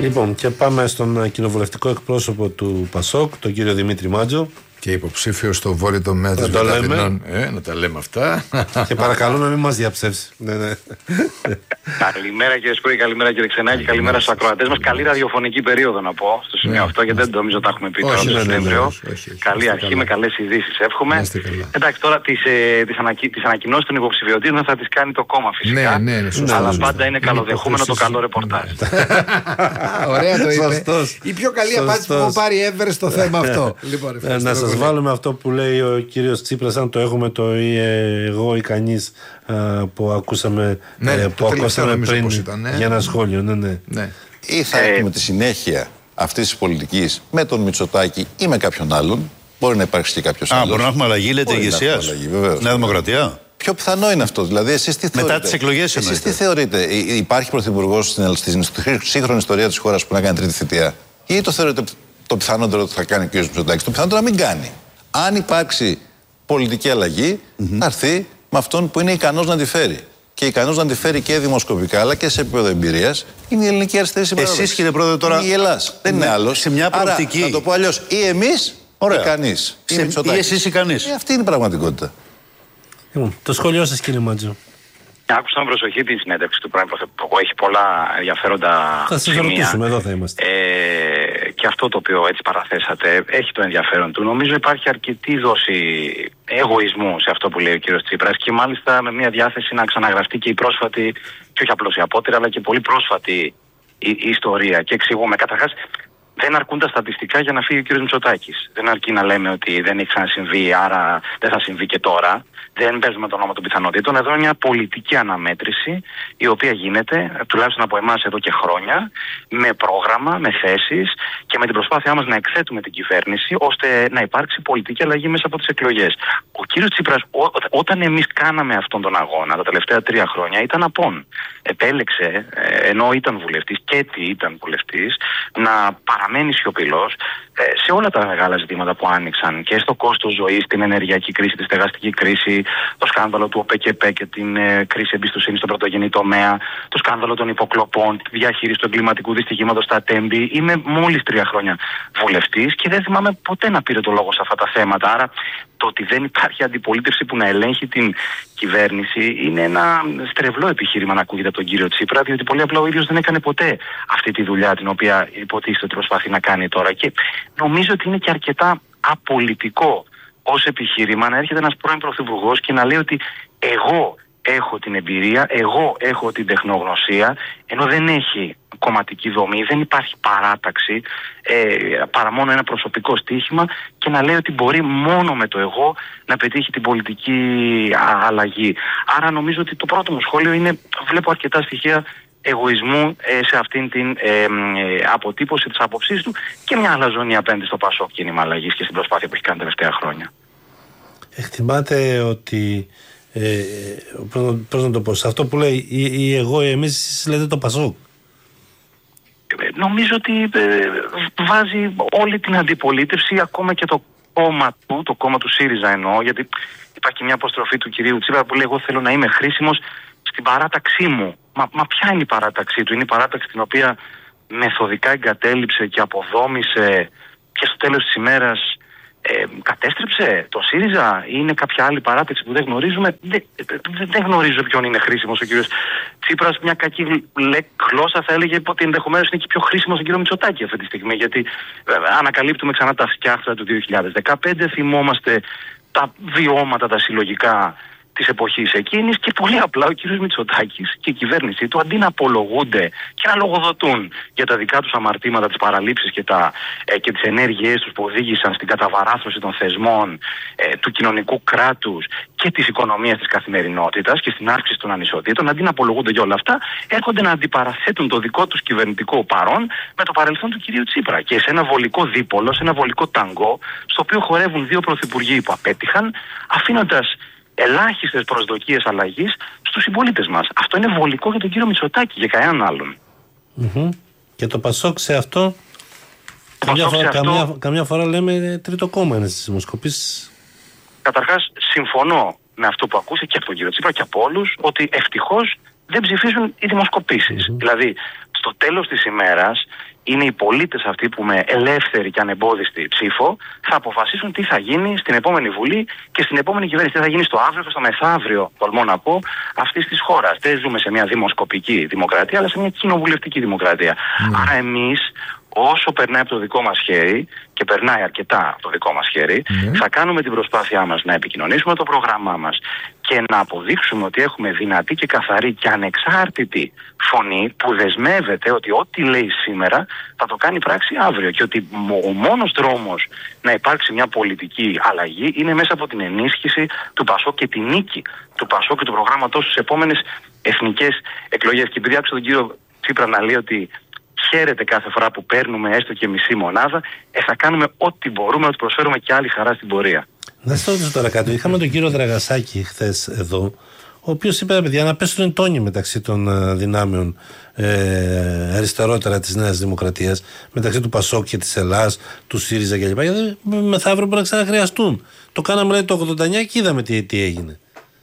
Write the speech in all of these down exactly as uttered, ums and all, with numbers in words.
Λοιπόν, και πάμε στον κοινοβουλευτικό εκπρόσωπο του ΠΑΣΟΚ, τον κύριο Δημήτρη Μάτζο. Και υποψήφιο στο βόρειο τομέα της Βεταδινών. Ε, να τα λέμε αυτά. Και παρακαλώ να μην μας διαψεύσει. Ναι, ναι. Καλημέρα κύριε Σκούρη, καλημέρα κύριε Ξενάκη, καλημέρα στους ακροατές μας. Καλή ραδιοφωνική περίοδο να πω στο σημείο αυτό, γιατί δεν νομίζω τα έχουμε πει τώρα το Σεπτέμβριο. Καλή αρχή με καλές ειδήσεις, εύχομαι. Εντάξει, τώρα τις ανακοινώσεις των υποψηφιωτήτων θα τις κάνει το κόμμα φυσικά. Αλλά πάντα είναι καλοδεχούμενο το καλό ρεπορτάζ. Ωραία το είπε. Η πιο καλή απάντηση που έχω πάρει ever στο θέμα αυτό. Να σας βάλουμε αυτό που λέει ο κύριος Τσίπρας, αν το έχουμε το ή εγώ ή κανείς που ακούσαμε, ναι, που ακούσαμε πριν ήταν, ναι. για ένα σχόλιο. Ναι, ναι. Ναι. Ή θα ε... έχουμε τη συνέχεια αυτής της πολιτικής με τον Μητσοτάκη ή με κάποιον άλλον. Μπορεί να υπάρξει και κάποιος άλλος. Α, μπορεί να έχουμε αλλαγή, λέτε, ηγεσίας. Νέα Δημοκρατία. Πιο πιθανό είναι αυτό. Δηλαδή, εσείς τι θεωρείτε. Μετά τις εκλογές εσείς τι θεωρείτε. Υπάρχει πρωθυπουργός στην, στην σύγχρονη ιστορία της χώρας που να κάνει τρίτη θητεία, ή το θεωρείτε το πιθανότερο ότι θα κάνει ο κ. Μητσοτάκης? Το πιθανότερο να μην κάνει. Αν υπάρξει πολιτική αλλαγή, mm-hmm. θα έρθει με αυτόν που είναι ικανός να τη φέρει. Και ικανός να τη φέρει και δημοσκοπικά, αλλά και σε επίπεδο εμπειρίας, είναι η ελληνική αριστερή συμπαράσταση. Εσείς, κύριε Πρόεδρε, τώρα. Είναι η Ελλάς. Δεν είναι άλλος. Σε μια προοπτική. Άρα, να το πω αλλιώς, ή εμείς ή κανείς. Σε... Ή, ή εσείς ή κανείς. Ε, αυτή είναι η πραγματικότητα. Λοιπόν, το σχόλιο σας, κύριε Μάτζο. Άκουσα με προσοχή την συνέντευξη του πρώην Πρωθυπουργού. Έχει πολλά ενδιαφέροντα θα σημεία. Θα ρωτήσουμε, εδώ θα είμαστε. Ε, και αυτό το οποίο έτσι παραθέσατε έχει το ενδιαφέρον του. Νομίζω υπάρχει αρκετή δόση εγωισμού σε αυτό που λέει ο κύριος Τσίπρας και μάλιστα με μια διάθεση να ξαναγραφτεί και η πρόσφατη, και όχι απλώς η απότερη, αλλά και πολύ πρόσφατη η, η ιστορία. Και εξηγούμε καταρχάς. Δεν αρκούν τα στατιστικά για να φύγει ο κ. Μητσοτάκης. Δεν αρκεί να λέμε ότι δεν έχει ξανασυμβεί, άρα δεν θα συμβεί και τώρα. Δεν παίζουμε τον νόμο των πιθανότητων. Εδώ είναι μια πολιτική αναμέτρηση, η οποία γίνεται, τουλάχιστον από εμάς εδώ και χρόνια, με πρόγραμμα, με θέσεις και με την προσπάθειά μας να εκθέτουμε την κυβέρνηση, ώστε να υπάρξει πολιτική αλλαγή μέσα από τις εκλογές. Ο κ. Τσίπρας, ό, όταν εμείς κάναμε αυτόν τον αγώνα τα τελευταία τρία χρόνια, ήταν απόν. Επέλεξε, ενώ ήταν βουλευτής και τι ήταν βουλευτής, να παραμένει σιωπηλός σε όλα τα μεγάλα ζητήματα που άνοιξαν και στο κόστος ζωής, την ενεργειακή κρίση, τη στεγαστική κρίση, το σκάνδαλο του ΟΠΕΚΕΠΕ και την ε, κρίση εμπιστοσύνης στον πρωτογενή τομέα, το σκάνδαλο των υποκλοπών, τη διαχείριση του εγκληματικού δυστυχήματος στα Τέμπη. Είμαι μόλις τρία χρόνια βουλευτής και δεν θυμάμαι ποτέ να πήρε το λόγο σε αυτά τα θέματα. Άρα το ότι δεν υπάρχει αντιπολίτευση που να ελέγχει την κυβέρνηση είναι ένα στρεβλό επιχείρημα να ακούγεται από τον κύριο Τσίπρα, διότι πολύ απλά ο ίδιος δεν έκανε ποτέ αυτή τη δουλειά την οποία υποτίθεται ότι προσπαθεί να κάνει τώρα. Και νομίζω ότι είναι και αρκετά απολυτικό ως επιχείρημα να έρχεται ένας πρώην πρωθυπουργός και να λέει ότι εγώ έχω την εμπειρία, εγώ έχω την τεχνογνωσία, ενώ δεν έχει κομματική δομή, δεν υπάρχει παράταξη, ε, παρά μόνο ένα προσωπικό στοίχημα, και να λέει ότι μπορεί μόνο με το εγώ να πετύχει την πολιτική αλλαγή. Άρα νομίζω ότι το πρώτο μου σχόλιο είναι, βλέπω αρκετά στοιχεία εγωισμού ε, σε αυτήν την ε, ε, αποτύπωση της άποψής του και μια αλαζονία απέναντι στο ΠΑΣΟΚ κίνημα αλλαγής και στην προσπάθεια που έχει κάνει τα τελευταία χρόνια. Εκτιμάτε ότι ε, πώς να το πω, σε αυτό που λέει ή, ή εγώ ή εμείς, εσείς λέτε το ΠΑΣΟΚ? Ε, νομίζω ότι ε, βάζει όλη την αντιπολίτευση, ακόμα και το κόμμα του, το κόμμα του ΣΥΡΙΖΑ εννοώ, γιατί υπάρχει μια αποστροφή του κυρίου Τσίπρα που λέει εγώ θέλω να είμαι χρήσιμος στην παράταξή μου. Μα, μα ποια είναι η παράταξή του? Είναι η παράταξη την οποία μεθοδικά εγκατέλειψε και αποδόμησε και στο τέλος της ημέρας ε, κατέστρεψε το ΣΥΡΙΖΑ, ή είναι κάποια άλλη παράταξη που δεν γνωρίζουμε? Δεν, δεν, δεν γνωρίζω ποιον είναι χρήσιμος ο κύριος Τσίπρας. Μια κακή γλώσσα θα έλεγε ότι ενδεχομένως είναι και πιο χρήσιμος ο κύριο Μητσοτάκη αυτή τη στιγμή, γιατί ε, ανακαλύπτουμε ξανά τα φτιάχτρα του δύο χιλιάδες δεκαπέντε, θυμόμαστε τα βιώματα τα συλλογικά της εποχής εκείνης και πολύ απλά ο κύριος Μητσοτάκης και η κυβέρνησή του, αντί να απολογούνται και να λογοδοτούν για τα δικά τους αμαρτήματα, τις παραλήψεις και, τα, ε, και τις ενέργειές τους που οδήγησαν στην καταβαράθρωση των θεσμών, ε, του κοινωνικού κράτους και της οικονομίας της καθημερινότητας και στην αύξηση των ανισοτήτων, αντί να απολογούνται για όλα αυτά, έρχονται να αντιπαραθέτουν το δικό τους κυβερνητικό παρόν με το παρελθόν του κυρίου Τσίπρα και σε ένα βολικό δίπολο, σε ένα βολικό ταγκό, στο οποίο χορεύουν δύο πρωθυπουργοί που απέτυχαν, αφήνοντας ελάχιστες προσδοκίες αλλαγής στους συμπολίτες μας. Αυτό είναι βολικό για τον κύριο Μητσοτάκη, για κανέναν άλλον. Mm-hmm. Και το ΠΑΣΟΚ σε αυτό, καμιά φορά, αυτό... Καμιά, καμιά φορά λέμε τρίτο κόμμα είναι στις δημοσκοπήσεις. Καταρχάς, συμφωνώ με αυτό που ακούσε και από τον κύριο Τσίπρα και από όλους, ότι ευτυχώς δεν ψηφίζουν οι δημοσκοπήσεις. Mm-hmm. Δηλαδή, στο τέλος της ημέρας, είναι οι πολίτες αυτοί που με ελεύθερη και ανεμπόδιστη ψήφο θα αποφασίσουν τι θα γίνει στην επόμενη Βουλή και στην επόμενη κυβέρνηση. Τι θα γίνει στο αύριο και στο μεθαύριο, τολμώ να πω, αυτής της χώρας. Δεν ζούμε σε μια δημοσκοπική δημοκρατία, αλλά σε μια κοινοβουλευτική δημοκρατία. Mm. Άρα εμείς, όσο περνάει από το δικό μας χέρι, και περνάει αρκετά από το δικό μας χέρι, mm. θα κάνουμε την προσπάθειά μας να επικοινωνήσουμε το πρόγραμμά μας και να αποδείξουμε ότι έχουμε δυνατή και καθαρή και ανεξάρτητη φωνή που δεσμεύεται ότι ό,τι λέει σήμερα θα το κάνει πράξη αύριο και ότι ο μόνος δρόμος να υπάρξει μια πολιτική αλλαγή είναι μέσα από την ενίσχυση του ΠΑΣΟΚ και τη νίκη του ΠΑΣΟΚ και του προγράμματός στις επόμενες εθνικές εκλογές. Και επειδή άκουσα τον κύριο Τσίπρα να λέει ότι χαίρεται κάθε φορά που παίρνουμε έστω και μισή μονάδα, ε, θα κάνουμε ό,τι μπορούμε να του προσφέρουμε και άλλη χαρά στην πορεία. Να σα ρωτήσω τώρα κάτι. Είχαμε τον κύριο Δραγασάκη χθες εδώ, ο οποίος είπε, παιδιά, να πέσουν τόνοι μεταξύ των uh, δυνάμεων ε, αριστερότερα της Νέας Δημοκρατίας, μεταξύ του ΠΑΣΟΚ και της Ελλάς, του ΣΥΡΙΖΑ κλπ. Γιατί μεθαύριο μπορεί να ξαναχρειαστούν. Το κάναμε, λέει, το ογδόντα εννιά και είδαμε τι, τι έγινε.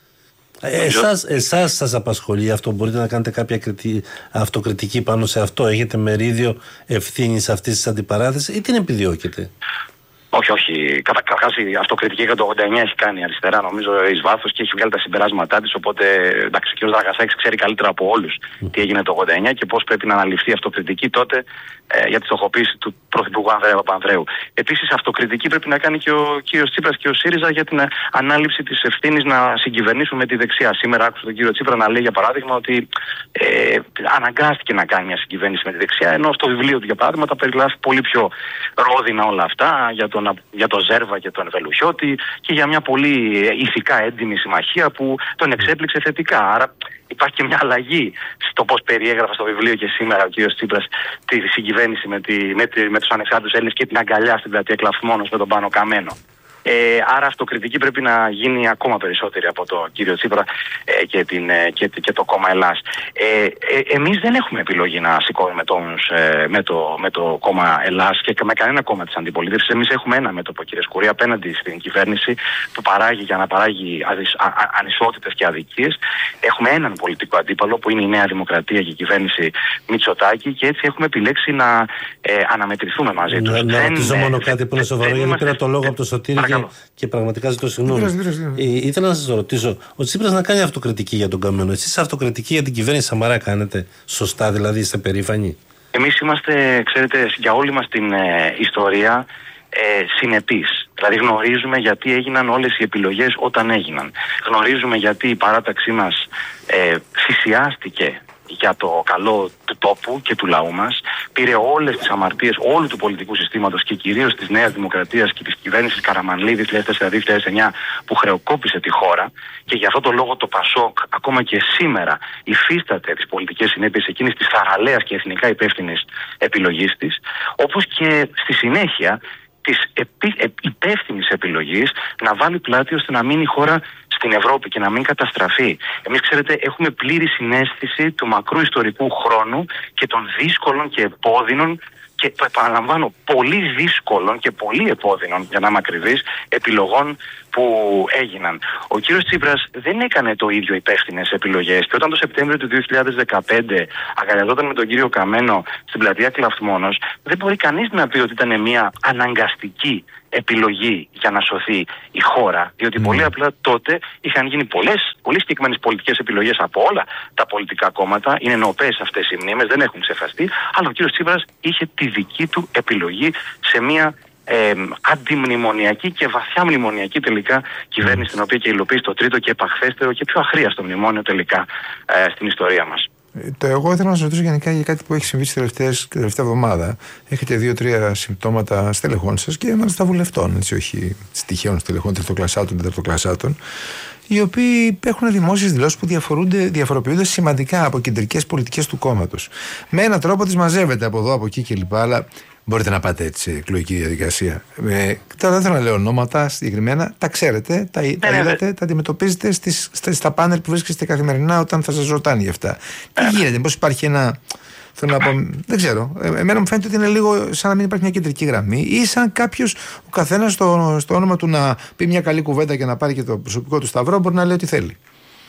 Εσάς, εσάς σας απασχολεί αυτό? Μπορείτε να κάνετε κάποια κριτική, αυτοκριτική πάνω σε αυτό? Έχετε μερίδιο ευθύνης αυτής της αντιπαράθεσης ή την επιδιώκετε? Όχι, όχι. Καταρχάς η αυτοκριτική για το ογδόντα εννιά έχει κάνει αριστερά, νομίζω, εις βάθος και έχει βγάλει τα συμπεράσματά της. Οπότε, εντάξει, ο κ. Δραγασάκης ξέρει καλύτερα από όλους mm. τι έγινε το ογδόντα εννιά και πώς πρέπει να αναλυφθεί η αυτοκριτική τότε ε, για τη στοχοποίηση του Πρωθυπουργού Ανδρέα Παπανδρέου. Επίσης, αυτοκριτική πρέπει να κάνει και ο κ. Τσίπρας και ο ΣΥΡΙΖΑ για την ανάληψη της ευθύνης να συγκυβερνήσουν με τη δεξιά. Σήμερα άκουσα τον κ. Τσίπρα να λέει, για παράδειγμα, ότι ε, αναγκάστηκε να κάνει μια συγκυβέρνηση με τη δεξιά, ενώ στο βιβλίο του, για παράδειγμα, τα περιγράφει πολύ πιο ρόδινα όλα αυτά για τον για τον Ζέρβα και τον Βελουχιώτη και για μια πολύ ηθικά έντιμη συμμαχία που τον εξέπληξε θετικά. Άρα υπάρχει και μια αλλαγή στο πώς περιέγραφα στο βιβλίο και σήμερα ο κ. Τσίπρας τη συγκυβέρνηση με, τη, με, τη, με τους ανεξάρτητους Έλληνες και την αγκαλιά στην πλατεία Κλαφμόνος με τον Πάνο Καμένο. Ε, άρα αυτοκριτική πρέπει να γίνει ακόμα περισσότερη από τον κύριο Τσίπρα ε, και, την, ε, και, και το κόμμα Ελλάς. Ε, ε, εμείς δεν έχουμε επιλογή να σηκώνουμε τόνους ε, με, το, με το κόμμα Ελλάς και με κανένα κόμμα της αντιπολίτευσης. Εμείς έχουμε ένα μέτωπο, κύριε Σκουρία, απέναντι στην κυβέρνηση που παράγει για να παράγει αδυσ, α, α, ανισότητες και αδικίες. Έχουμε έναν πολιτικό αντίπαλο που είναι η Νέα Δημοκρατία και η κυβέρνηση Μητσοτάκη και έτσι έχουμε επιλέξει να ε, αναμετρηθούμε μαζί τους. Να ρωτήσω μόνο κάτι που είναι σοβαρό, γιατί πήρα το λόγο από το Σωτήρη και, και πραγματικά ζητώ συγγνώμη. Ε, ήθελα να σας ρωτήσω, ο Τσίπρας να κάνει αυτοκριτική για τον Καμένο. Εσείς αυτοκριτική για την κυβέρνηση Σαμαρά κάνετε σωστά, δηλαδή είστε περήφανοι? Εμείς είμαστε, ξέρετε, για όλη μας την ε, ιστορία ε, συνεπείς. Δηλαδή γνωρίζουμε γιατί έγιναν όλες οι επιλογές όταν έγιναν. Γνωρίζουμε γιατί η παράταξή μας ε, θυσιάστηκε για το καλό του τόπου και του λαού μας, πήρε όλες τις αμαρτίες όλου του πολιτικού συστήματος και κυρίως της Νέας Δημοκρατίας και της κυβέρνησης Καραμανλή δύο χιλιάδες τέσσερα δύο χιλιάδες εννιά που χρεοκόπησε τη χώρα, και για αυτό το λόγο το ΠΑΣΟΚ ακόμα και σήμερα υφίσταται τις πολιτικές συνέπειες εκείνης της θαραλέας και εθνικά υπεύθυνης επιλογής της, όπως και στη συνέχεια της επί, ε, υπεύθυνης επιλογής να βάλει πλάτη ώστε να μείνει η χώρα στην Ευρώπη και να μην καταστραφεί. Εμείς, ξέρετε, έχουμε πλήρη συναίσθηση του μακρού ιστορικού χρόνου και των δύσκολων και επώδυνων, και το επαναλαμβάνω, πολύ δύσκολων και πολύ επώδυνων, για να είμαι ακριβής, επιλογών που έγιναν. Ο κύριος Τσίπρας δεν έκανε το ίδιο υπεύθυνες επιλογές και όταν το Σεπτέμβριο του δύο χιλιάδες δεκαπέντε αγκαλιαζόταν με τον κύριο Καμένο στην πλατεία Κλαφμόνος, δεν μπορεί κανείς να πει ότι ήταν μια αναγκαστική επιλογή για να σωθεί η χώρα, διότι mm. πολύ απλά τότε είχαν γίνει πολλές, πολύ συγκεκριμένες πολιτικές επιλογές από όλα τα πολιτικά κόμματα. Είναι νοπές αυτές οι μνήμες, δεν έχουν ξεχαστεί, αλλά ο κύριος Τσίπρας είχε τη δική του επιλογή σε μια ε, αντιμνημονιακή και βαθιά μνημονιακή τελικά κυβέρνηση, την οποία και υλοποίησε το τρίτο και επαχθέστερο και πιο αχρίαστο μνημόνιο τελικά ε, στην ιστορία μας. Το εγώ ήθελα να σας ρωτήσω γενικά για κάτι που έχει συμβεί την τελευταία εβδομάδα. Έχετε δύο-τρία συμπτώματα στελεχών σας και μάλιστα βουλευτών, έτσι, όχι στοιχείων στελεχών, τριτοκλασσάτων, τεταρτοκλασσάτων, οι οποίοι έχουν δημόσιες δηλώσεις που διαφοροποιούνται σημαντικά από κεντρικές πολιτικές του κόμματος. Με έναν τρόπο τις μαζεύετε από εδώ, από εκεί κλπ. Αλλά μπορείτε να πάτε έτσι σε εκλογική διαδικασία. Ε, τώρα δεν θέλω να λέω ονόματα συγκεκριμένα, τα ξέρετε, τα, τα είδατε, τα αντιμετωπίζετε στις, στα πάνελ που βρίσκεστε καθημερινά όταν θα σας ρωτάνε γι' αυτά. Τι γίνεται, μήπως υπάρχει ένα. Θέλω να πω, δεν ξέρω. Ε, εμένα μου φαίνεται ότι είναι λίγο σαν να μην υπάρχει μια κεντρική γραμμή ή σαν κάποιος, ο καθένας στο, στο όνομα του να πει μια καλή κουβέντα και να πάρει και το προσωπικό του σταυρό, μπορεί να λέει ό,τι θέλει.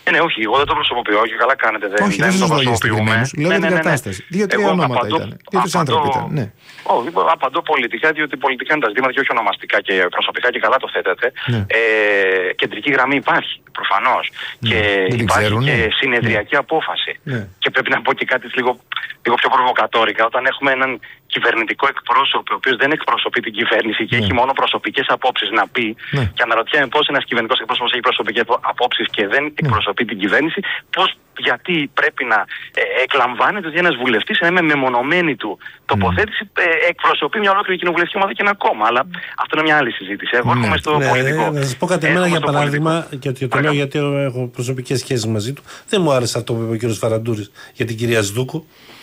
Ναι, ναι, όχι, εγώ δεν το προσωποποιώ και καλά κάνετε. Δεν, όχι, δεν, δεν το σας προσωποποιούμε. Λέω για την κατάσταση. Δύο-τρία ονόματα ήταν. Δύο-τρεις άνθρωποι ήταν. Ναι. Όχι, απαντώ πολιτικά, διότι πολιτικά είναι τα ζητήματα και όχι ονομαστικά και προσωπικά και καλά το θέτετε. Ναι. Ε, κεντρική γραμμή υπάρχει, προφανώς. Ναι. Και δεν υπάρχει ξέρουν, και ναι. συνεδριακή ναι. απόφαση. Ναι. Και πρέπει να πω και κάτι λίγο, λίγο πιο προβοκατόρικα. Όταν έχουμε έναν κυβερνητικό εκπρόσωπο, ο οποίος δεν εκπροσωπεί την κυβέρνηση και ναι. έχει μόνο προσωπικές απόψεις να πει, ναι. και αναρωτιέμαι πώς ένας κυβερνητικός εκπρόσωπος έχει προσωπικές απόψεις και δεν ναι. εκπροσωπεί την κυβέρνηση, πώς, γιατί πρέπει να ε, εκλαμβάνεται ότι ένας βουλευτής με μεμονωμένη του τοποθέτηση ε, εκπροσωπεί μια ολόκληρη κοινοβουλευτική ομάδα και ένα κόμμα. Αλλά αυτό είναι μια άλλη συζήτηση. Εγώ έρχομαι στο ναι, πολιτικό. Να σας πω κάτι εμένα για παράδειγμα, και το λέω γιατί έχω προσωπικές σχέσεις μαζί του. Δεν μου άρεσε αυτό που είπε ο κ. Φαραντούρης για την κυρία Σδούκου.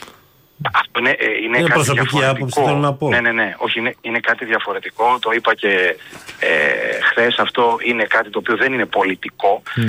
Αυτό είναι, είναι, είναι κάτι προσωπική άποψη, θέλω να πω. Ναι, ναι, ναι. Όχι, είναι, είναι κάτι διαφορετικό. Το είπα και ε, χθες. Αυτό είναι κάτι το οποίο δεν είναι πολιτικό. Ναι.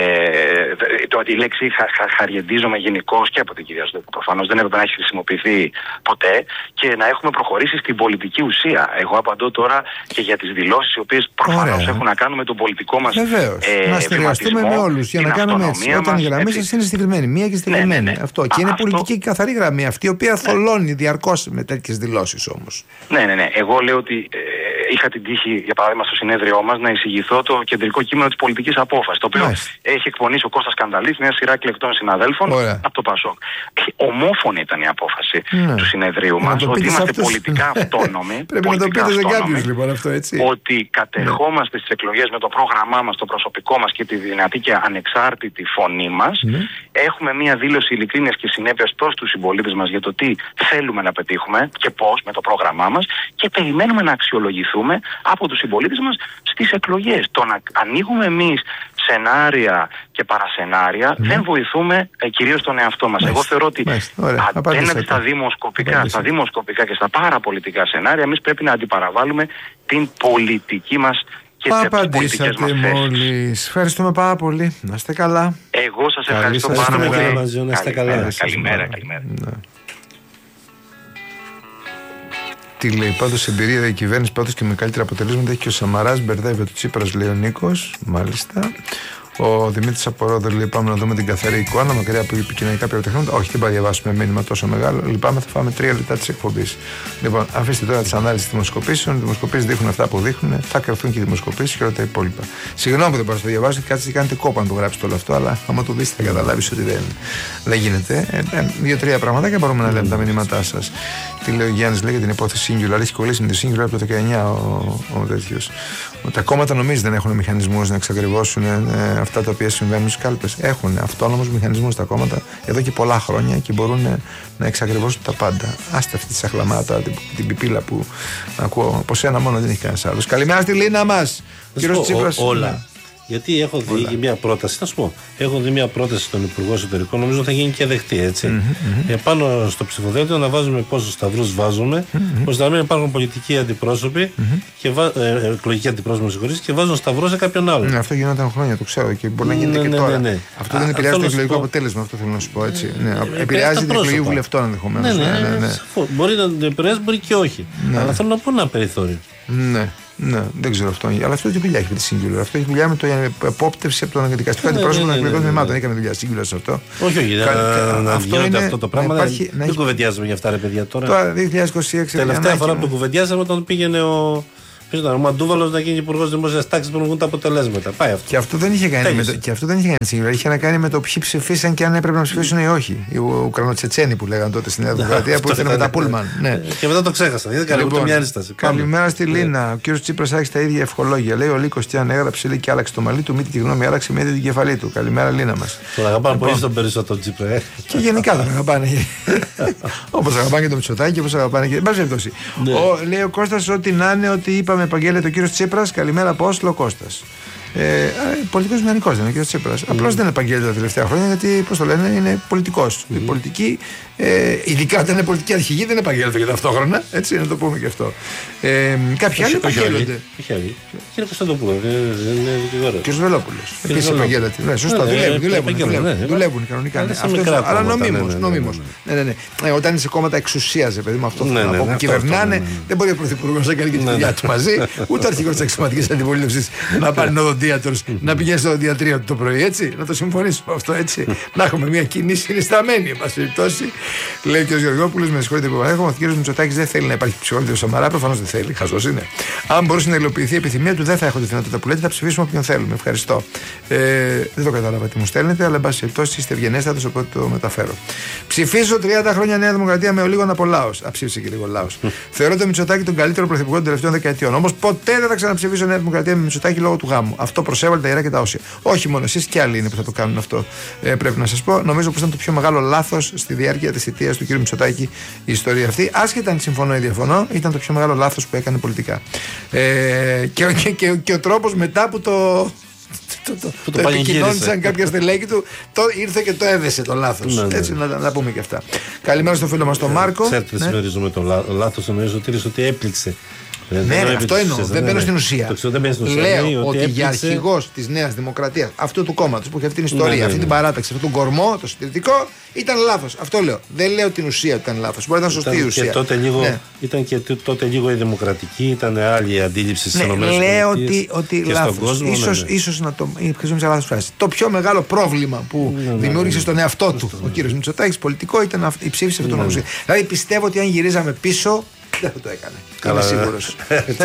Ε, το ότι η λέξη χα, χα, χαριεντίζομαι γενικώς και από την κυρία Σδούκου προφανώς δεν έπρεπε να έχει χρησιμοποιηθεί ποτέ και να έχουμε προχωρήσει στην πολιτική ουσία. Εγώ απαντώ τώρα και για τις δηλώσεις οι οποίες προφανώς έχουν να κάνουν με τον πολιτικό μας ε, να συνεργαστούμε με όλους για να κάνουμε έτσι. Όταν η γραμμή σας είναι στηριγμένη, μία και στηριγμένη. Ναι, ναι, ναι. Αυτό. Α, και είναι αυτό... πολιτική και καθαρή γραμμή αυτή, η οποία θολώνει διαρκώς με τέτοιες δηλώσεις όμως. Ναι, ναι, ναι. Εγώ λέω ότι ε, είχα την τύχη, για παράδειγμα, στο συνέδριό μας να εισηγηθώ το κεντρικό κείμενο της πολιτικής απόφασης, το οποίο Μάλιστα. έχει εκπονήσει ο Κώστας Κανταλής, μια σειρά εκλεκτών συναδέλφων Ωραία. από το ΠΑΣΟΚ. Ομόφωνη ήταν η απόφαση ναι. του συνεδρίου μας, ότι είμαστε αυτούς. πολιτικά αυτόνομοι. Πρέπει να το πείτε σε κάποιους λοιπόν αυτό, έτσι. Ότι κατεχόμαστε ναι. στις εκλογές με το πρόγραμμά μας, το προσωπικό μας και τη δυνατή και ανεξάρτητη φωνή μας. Ναι. Έχουμε μια δήλωση ειλικρίνειας και συνέπειας προς τους συμπολίτες μας για το τι θέλουμε να πετύχουμε και πώς με το πρόγραμμά μας και περιμένουμε να αξιολογηθούμε από τους συμπολίτες μας στις εκλογές. Το να ανοίγουμε εμείς σενάρια και παρασενάρια ναι. δεν βοηθούμε ε, κυρίως τον εαυτό μας. Μάλιστα. Εγώ θεωρώ ότι Ωραία. απέναντι στα δημοσκοπικά, στα δημοσκοπικά και στα παραπολιτικά σενάρια εμείς πρέπει να αντιπαραβάλουμε την πολιτική μας και τις πολιτικές μας θέσεις. Ευχαριστούμε πάρα πολύ. Να είστε καλά. Εγώ σας ευχαριστώ Καλή πάρα πολύ. Μαζί, να είστε καλά. Καλημέρα, καλημέρα. καλημέρα. Ναι. Τι λέει, πάντως εμπειρία η κυβέρνηση πάντως και με καλύτερα αποτελέσματα έχει και ο Σαμαράς, μπερδεύει το Τσίπρας, λέει ο Νίκος. Μάλιστα. Ο Δημήτρης Απορόδος λέει: πάμε να δούμε την καθαρή εικόνα, μακριά από επικοινωνικά πυροτεχνήματα. Όχι, δεν πάει να διαβάσουμε μήνυμα τόσο μεγάλο. Λυπάμαι, θα φάμε τρία λεπτά τη εκπομπή. Λοιπόν, αφήστε τώρα τι ανάλυση δημοσκοπήσεων. Οι δημοσκοπήσεις δείχνουν αυτά που δείχνουν. Θα κρυφθούν και οι δημοσκοπήσεις και όλα τα υπόλοιπα. Συγγνώμη που δεν μπορώ να το διαβάσω, κάτσετε και κάνετε κόπο να το γράψετε όλο αυτό, αλλά άμα το δείτε θα καταλάβει ότι δεν, δεν γίνεται. Ε, ε, Δύο-τρία πραγματάκια μπορούμε να λέμε τα μηνύματά σα. Τι λέει ο Γιάννης, λέει για την υπόθεση Singular. Έχει κολλήσει με τη Singular από το δεκαεννιά ο, ο τέτοιος. Τα κόμματα νομίζει δεν έχουν μηχανισμούς να εξακριβώσουν ε, αυτά τα οποία συμβαίνουν στις κάλπες. Έχουν αυτόνομους μηχανισμούς τα κόμματα εδώ και πολλά χρόνια και μπορούν ε, να εξακριβώσουν τα πάντα. Άστε αυτή τη σαχλαμάτα, την, την πιπίλα που ακούω από σένα μόνο, δεν έχει κανένας άλλος. Καλημέρα στη Λίνα μας. Κύριος Τσίπρας. Όλα. Γιατί έχω δει Όλα. μια πρόταση, θα σου πω, έχω δει μια πρόταση στον Υπουργό Εσωτερικών, νομίζω θα γίνει και δεχτή, έτσι. Mm-hmm, mm-hmm. Ε, πάνω στο ψηφοδέλτιο να βάζουμε πόσους σταυρούς βάζουμε, mm-hmm. ώστε να μην υπάρχουν πολιτικοί αντιπρόσωποι, mm-hmm. και βα... ε, εκλογικοί αντιπρόσωποι, συγχωρείς, και βάζουν σταυρό σε κάποιον άλλον. Ναι, αυτό γινόταν χρόνια, το ξέρω και μπορεί να γίνεται ναι, και ναι, τώρα. Ναι, ναι. Αυτό Α, δεν επηρεάζει το εκλογικό πω... αποτέλεσμα, αυτό θέλω να σου πω, έτσι. Ναι, ε, επηρεάζει την εκλογή βουλευτών ενδεχομένως. Ναι, ναι, ναι, ναι. Μπορεί να επηρεάζει, μπορεί και όχι. Αλλά θέλω να πω ένα περιθώριο. Ναι. Ναι, δεν ξέρω αυτό. Αλλά αυτό τι δουλειά έχει με τη Singular. Αυτό έχει δουλειά με το επόπτευση από τον δικαστικό αντιπρόσωπο των εκλογικών τμήματων. Δεν έκανε δουλειά Singular σε αυτό. Όχι, όχι. Να γίνεται αυτό το πράγμα. Δεν κουβεντιάζουμε για αυτά, ρε παιδιά τώρα. Τώρα δύο χιλιάδες είκοσι έξι. Τελευταία φορά που το κουβεντιάζαμε όταν πήγαινε ο. Ο Μαντούβαλος να γίνει υπουργός δημόσιας τάξης που βγουν τα αποτελέσματα. Πάει αυτό. Και αυτό δεν είχε κάνει με το, και αυτό δεν είχε κάνει σίγουρα. Είχε να κάνει με το ποιοι ψηφίσαν και αν έπρεπε να ψηφίσουν ή όχι. Οι Ουκρανοτσετσένοι που λέγανε τότε στην Νέα Δημοκρατία που ήταν με τα Πούλμαν. Ναι. Και μετά το ξέχασα. Δεν έκανε ούτε μια ένσταση. Καλημέρα στη Λίνα. Ο κύριος Τσίπρας άρχισε τα ίδια ευχολόγια. Λέει ο Λίκος τι αν έγραψε λέει και άλλαξε το μαλλί του, μη τη γνώμη άλλαξε με την κεφαλή του. Καλημέρα Λίνα μας. Τον αγαπάνε πολύ στον περισσότερο Τσίπρα. Και γενικά τον αγαπάνε. Όπως αγαπάνε και το Μητσοτάκη, όπως αγαπάνε και. Λέει ο Κώστας ότι να είναι ότι είπαμε επαγγέλλεται ο κύριος Τσίπρας, καλημέρα από Όσλο, Κώστας. Ε, πολιτικός μηχανικός δεν είναι ο κύριος Τσίπρας. Mm. Απλώς δεν επαγγέλλεται τα τελευταία χρόνια γιατί, πώς το λένε, είναι πολιτικός. Mm. Η πολιτική Ε, ειδικά όταν είναι πολιτική αρχηγή δεν επαγγέλλονται και ταυτόχρονα. Έτσι, να το πούμε και αυτό. Ε, κάποιοι άλλοι επαγγέλλονται. Όχι άλλοι. Κύριε Κωνσταντοπούλου, δεν είναι δικηγόρο. Κύριο Βελόπουλος. Επίσης επαγγέλλεται. Ναι, σωστά. Δουλεύουν κανονικά. Αλλά νομίμως. Όταν είσαι κόμματα εξουσίας, παιδί μου, αυτό που κυβερνάνε, δεν μπορεί ο πρωθυπουργός να κάνει και τη δουλειά του μαζί, ούτε ο αρχηγός της αξιωματικής αντιπολίτευσης να πάρει οδοντίατρος, να πηγαίνει στο οδοντιατρίο του το πρωί, έτσι. Να το συμφωνήσουμε αυτό, έτσι. Να έχουμε μια κοινή συνισταμένη, εν πάση περιπτώσει. Λέει ο κ. Γεωργόπουλος, με συγχωρείτε που παρέχομαι, ο κ. Μητσοτάκης δεν θέλει να υπάρχει ψυχολογικό Σαμαρά, προφανώς δεν θέλει, χαζός είναι. Αν μπορούσε να υλοποιηθεί η επιθυμία του, δεν θα έχω τη δυνατότητα που λέτε, θα ψηφίσουμε όποιον θέλουμε. Ευχαριστώ. Ε, δεν το κατάλαβα τι μου στέλνετε, αλλά εν πάση περιπτώσει είστε ευγενέστατος, οπότε το μεταφέρω. Ψηφίζω τριάντα χρόνια Νέα Δημοκρατία με ο λίγον από λαός. Αψήφισε και λίγο λαός. Θεωρώ το Μητσοτάκη τον καλύτερο πρωθυπουργό των τελευταίων δεκαετιών. Όμως ποτέ δεν θα ξαναψηφίσω Νέα Δημοκρατία με Μητσοτάκη λόγω του γάμου. Αυτό προσέβαλε τα ιερά και τα όσια. Όχι μόνο εσείς και άλλοι είναι που θα το κάνουν αυτό. Ε, πρέπει να σας πω. Νομίζω πως ήταν το πιο μεγάλο λάθος στη διάρκεια της θητείας του κ. Μητσοτάκη η ιστορία αυτή. Άσχετα αν συμφωνώ ή διαφωνώ, ήταν το πιο μεγάλο λάθος που έκανε πολιτικά. Ε, και, και, και, και ο τρόπος μετά που το. Το, το, το, το, το επικοινώνησαν κάποια στελέχη του, το ήρθε και το έδεσε το λάθος. Ναι, έτσι, ναι. Να, να πούμε και αυτά. Καλημέρα στο φίλο μας τον Μάρκο. Ξέρετε, ναι. Συμμερίζομαι το λάθος, νομίζω ότι έπληξε. Ναι, ναι, αυτό εννοώ. Δεν μπαίνω στην ουσία. Λέω ότι για αρχηγός της Νέας Δημοκρατίας, αυτού του κόμματος που έχει αυτή την ιστορία, αυτή την παράταξη, αυτόν τον κορμό, το συντηρητικό, ήταν λάθος. Αυτό λέω. Δεν λέω την ουσία ότι ήταν λάθος. Μπορεί να ήταν σωστή η ουσία. Ήταν και τότε λίγο η δημοκρατική, ήταν άλλη η αντίληψη στις ΗΠΑ. Λέω ότι λάθος. Ίσως να το. Χρησιμοποιήσω λάθος φράση. Το πιο μεγάλο πρόβλημα που δημιούργησε στον εαυτό του ο κ. Μητσοτάκης πολιτικό ήταν η ψήφιση αυτονομία. Δηλαδή πιστεύω ότι αν γυρίζαμε πίσω. Δεν θα το έκανε. Καλά, είμαι σίγουρος.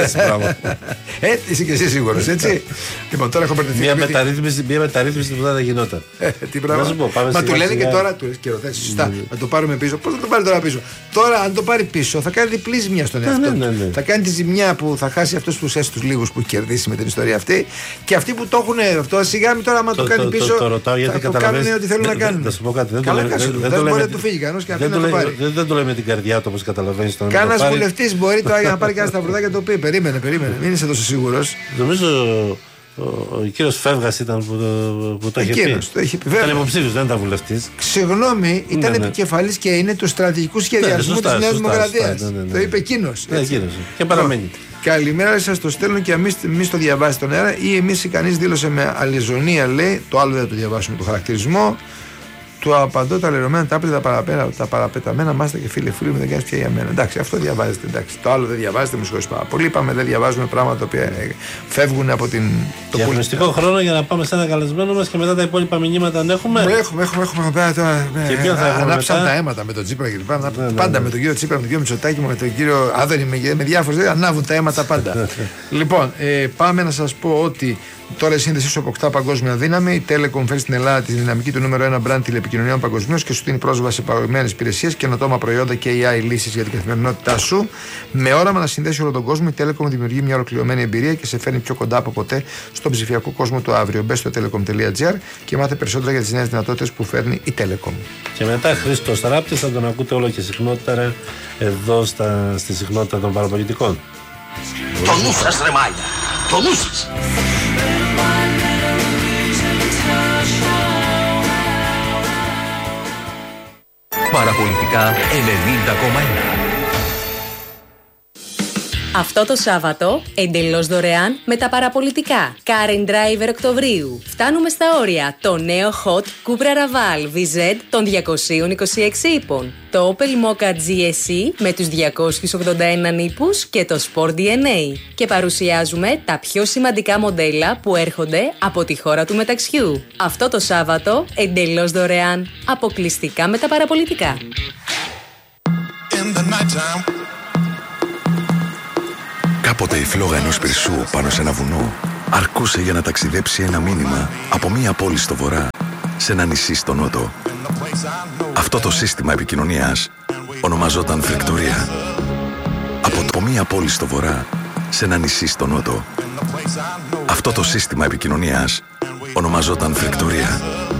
Ε, είσαι και εσύ σίγουρος, έτσι. Λοιπόν, τώρα έχω μπερδευτεί. Μια μεταρρύθμιση, μια μεταρρύθμιση που δεν θα γινόταν. Ε, τι πράγμα. Μα του λένε και τώρα, του και ρωτάει σωστά, να το πάρουμε πίσω. Πώς θα το πάρει τώρα πίσω? Τώρα, αν το πάρει πίσω, θα κάνει διπλή ζημιά στον εαυτό του. Θα κάνει τη ζημιά που θα χάσει αυτούς τους έστους λίγους που έχει κερδίσει με την ιστορία αυτή. Και αυτοί που το έχουν αυτό, σιγά μην τώρα, άμα το κάνει πίσω, θα το κάνουν ό,τι θέλουν να κάνουν. Θα σου πω κάτι. Δεν μπορεί να του φύγει κανένας και να το πάρει. Δεν το λέει με την καρδιά του, όπως καταλαβαίνει. Κανένας βουλευτής μπορεί τώρα να πάρει κανένα σταυρουδάκι και το πει. Περίμενε, περίμενε. Μην είσαι τόσο σίγουρος. Νομίζω ο, ο κύριος Φεύγας ήταν που, που το είχε πει. Το είχε πει. Ήταν υποψήφιος, δεν ήταν βουλευτής. Συγγνώμη, ήταν ναι, ναι. επικεφαλής και είναι του στρατηγικού σχεδιασμού ναι, της Νέας Δημοκρατίας. Ναι, ναι, ναι. Το είπε εκείνος. Ναι, εκείνος. Και παραμένει. Καλημέρα, σας το στέλνω και εμείς το διαβάσετε στον αέρα ή εμείς ή κανείς δήλωσε με αλαζονία, λέει. Το άλλο δεν το διαβάσουμε το χαρακτηρισμό. Του απαντώ τα λερωμένα, τα άπλυτα, τα, τα παραπεταμένα, μάστα και φίλοι φίλοι μου δεν κάνει πια για μένα. Εντάξει, αυτό διαβάζετε. Εντάξει. Το άλλο δεν διαβάζετε, με συγχωρείτε πάρα πολύ. Είπαμε δεν διαβάζουμε πράγματα τα οποία φεύγουν από την. Το πολιτικό χρόνο για να πάμε σε ένα καλεσμένο μας και μετά τα υπόλοιπα μηνύματα αν έχουμε. Έχουμε, έχουμε, έχουμε. Πέρα τώρα. Ανάψαν τα αίματα με τον Τσίπρα κλπ. Πάντα με τον κύριο Τσίπρα, με τον κύριο Μητσοτάκη, με τον κύριο Άδωνη, με διάφορους. Ανάβουν τα αίματα πάντα. Λοιπόν, πάμε να σας πω ότι. Τώρα η σύνδεσή σου αποκτά παγκόσμια δύναμη. Η Telecom φέρει στην Ελλάδα τη δυναμική του νούμερο ένα brand τηλεπικοινωνιών παγκοσμίως και σου δίνει πρόσβαση σε παγωμένες υπηρεσίες, καινοτόμα προϊόντα και έι άι λύσεις για την καθημερινότητά σου. Με όραμα να συνδέσει όλο τον κόσμο, η Telecom δημιουργεί μια ολοκληρωμένη εμπειρία και σε φέρνει πιο κοντά από ποτέ στον ψηφιακό κόσμο του αύριο. Μπες στο telecom τελεία gr και μάθε περισσότερα για τις νέες δυνατότητες που φέρνει η Telecom. Και μετά Χρήστος Ράπτης θα τον ακούτε όλο και συχνότερα εδώ στα, στη συχνότητα των παραπολιτικών. Το νου σας ρε μάγια, το νου σας. Παραπολιτικά ενενήντα κόμμα ένα. Αυτό το Σάββατο, εντελώς δωρεάν με τα παραπολιτικά. Car and Driver Οκτωβρίου. Φτάνουμε στα όρια. Το νέο Hot Cupra Raval βι ζετ των διακοσίων είκοσι έξι ύπων. Το Opel Mokka τζι ες ι με τους διακόσιους ογδόντα ένα ύπους και το Sport ντι εν έι. Και παρουσιάζουμε τα πιο σημαντικά μοντέλα που έρχονται από τη χώρα του μεταξιού. Αυτό το Σάββατο, εντελώς δωρεάν. Αποκλειστικά με τα παραπολιτικά. Κάποτε η φλόγα ενός πυρσού πάνω σε ένα βουνό αρκούσε για να ταξιδέψει ένα μήνυμα από μία πόλη στο βορρά σε ένα νησί στο νότο. Αυτό το σύστημα επικοινωνίας ονομαζόταν φρεκτορία. Από το μία πόλη στο βορρά σε ένα νησί στο νότο. Αυτό το σύστημα επικοινωνίας ονομαζόταν φρεκτορία.